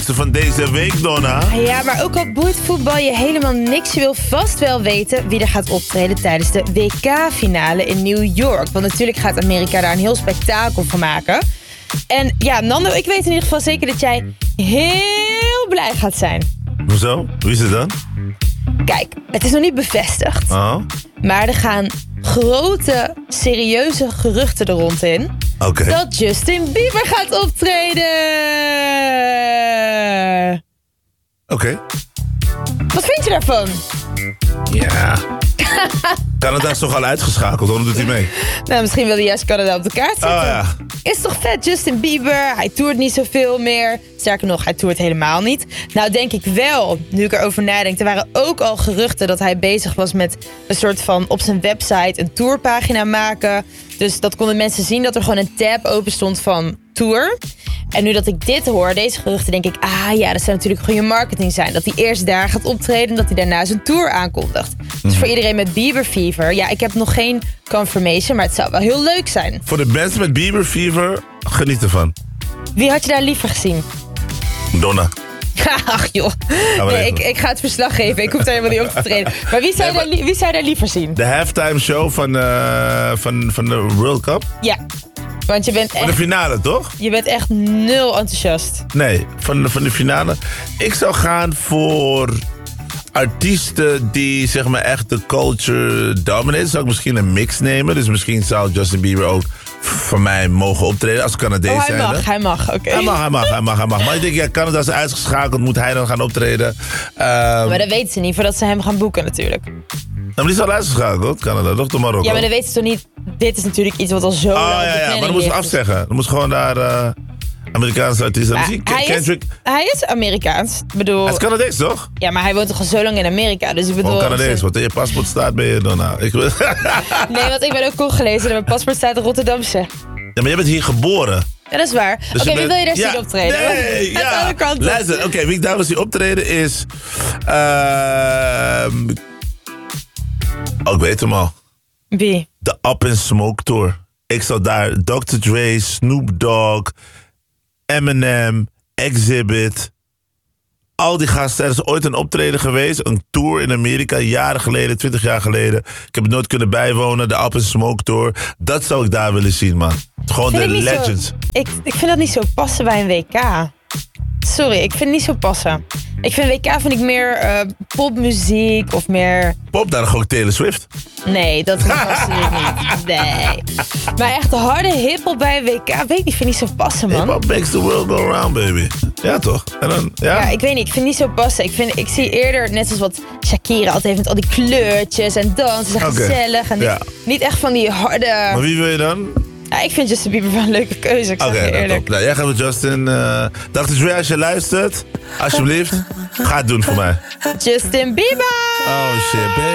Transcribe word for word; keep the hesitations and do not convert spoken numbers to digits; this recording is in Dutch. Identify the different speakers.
Speaker 1: van deze week, Donna.
Speaker 2: Ja, maar ook al boeit voetbal je helemaal niks, je wil vast wel weten wie er gaat optreden tijdens de W K-finale in New York. Want natuurlijk gaat Amerika daar een heel spektakel van maken. En ja, Nando, ik weet in ieder geval zeker dat jij heel blij gaat zijn.
Speaker 1: Hoezo? Wie is het dan?
Speaker 2: Kijk, het is nog niet bevestigd.
Speaker 1: Oh.
Speaker 2: Maar er gaan grote, serieuze geruchten er rond in.
Speaker 1: Oké. Okay.
Speaker 2: Dat Justin Bieber gaat optreden.
Speaker 1: Oké. Okay.
Speaker 2: Wat vind je daarvan?
Speaker 1: Ja. Canada is toch al uitgeschakeld, waarom doet hij mee?
Speaker 2: Nou, misschien wil hij juist Canada op de kaart zetten.
Speaker 1: Oh ja.
Speaker 2: Is toch vet, Justin Bieber? Hij toert niet zoveel meer. Sterker nog, hij toert helemaal niet. Nou, denk ik wel, nu ik erover nadenk. Er waren ook al geruchten dat hij bezig was met een soort van op zijn website een tourpagina maken. Dus dat konden mensen zien dat er gewoon een tab open stond van tour. En nu dat ik dit hoor, deze geruchten, denk ik... ah ja, dat zou natuurlijk goede marketing zijn. Dat hij eerst daar gaat optreden en dat hij daarna zijn tour aankondigt. Dus voor iedereen met Bieber Fever... ja, ik heb nog geen confirmation, maar het zou wel heel leuk zijn.
Speaker 1: Voor de mensen met Bieber Fever, geniet ervan.
Speaker 2: Wie had je daar liever gezien?
Speaker 1: Donna.
Speaker 2: Ach joh. Nee, ik, ik ga het verslag geven. Ik hoef daar helemaal niet op te treden. Maar wie zou, nee, maar... Daar, wie zou daar liever zien?
Speaker 1: De halftime show van, uh, van, van de World Cup?
Speaker 2: Ja. Want je bent echt...
Speaker 1: Van de finale, toch?
Speaker 2: Je bent echt nul enthousiast.
Speaker 1: Nee, van de, van de finale. Ik zou gaan voor artiesten die zeg maar echt de culture dominate. Zou ik misschien een mix nemen. Dus misschien zou Justin Bieber ook voor mij mogen optreden als Canadees
Speaker 2: oh, hij
Speaker 1: zijn.
Speaker 2: Mag, hij mag, oké. Okay.
Speaker 1: Hij mag, hij mag, hij mag, hij mag. Maar ik denk, ja, Canada is uitgeschakeld. Moet hij dan gaan optreden? Um,
Speaker 2: maar dat weten ze niet voordat ze hem gaan boeken natuurlijk.
Speaker 1: Maar die is al uitgeschakeld, Canada, toch? Door Marokko.
Speaker 2: Ja, maar dan weten ze toch niet... Dit is natuurlijk iets wat al zo
Speaker 1: oh,
Speaker 2: lang
Speaker 1: ja, ja, maar dan moeten ze afzeggen. Dan moet gewoon daar uh, Amerikaanse artiesten...
Speaker 2: Hij, Kendrick... is, hij is Amerikaans. Ik bedoel...
Speaker 1: Hij is Canadees, toch?
Speaker 2: Ja, maar hij woont toch al zo lang in Amerika. Dus ik bedoel...
Speaker 1: Oh, Canadees. Wat in je paspoort staat ben je dan nou. Ik...
Speaker 2: nee, want ik ben ook Congolees en in mijn paspoort staat de Rotterdamse.
Speaker 1: Ja, maar jij bent hier geboren.
Speaker 2: Ja, dat is waar. Dus oké, okay, wie wil je daar
Speaker 1: ja,
Speaker 2: zien optreden?
Speaker 1: Nee, ja. Luister, oké, okay, wie ik daar wil zien optreden is... Uh, oh, ik weet hem al.
Speaker 2: Wie?
Speaker 1: De Up in Smoke Tour. Ik zou daar dokter Dre, Snoop Dogg, Eminem, Exhibit... Al die gasten, er is ooit een optreden geweest. Een tour in Amerika, jaren geleden, twintig jaar geleden. Ik heb het nooit kunnen bijwonen, de Up in Smoke Tour. Dat zou ik daar willen zien, man. Gewoon de legends.
Speaker 2: Zo, ik, ik vind dat niet zo passen bij een W K. Sorry, ik vind het niet zo passen. Ik vind W K vind ik meer uh, popmuziek of meer...
Speaker 1: Pop, daar ook Taylor Swift.
Speaker 2: Nee, dat past natuurlijk niet. Nee. Maar echt harde hiphop bij een W K, weet ik niet, vind ik niet zo passen, man.
Speaker 1: Hiphop makes the world go round, baby. Ja, toch? En dan, ja?
Speaker 2: ja, ik weet niet, ik vind het niet zo passen. Ik, vind, ik zie eerder, net zoals wat Shakira altijd heeft met al die kleurtjes en dansen, is okay. gezellig. En ja. niet, niet echt van die harde...
Speaker 1: Maar wie wil je dan?
Speaker 2: Ja, ik vind Justin Bieber wel een leuke keuze, ik zeg okay, je eerlijk.
Speaker 1: Nou, nou, jij gaat met Justin. Uh, dokter Dre, als je luistert, alsjeblieft, ga het doen voor mij.
Speaker 2: Justin Bieber!
Speaker 1: Oh shit, baby.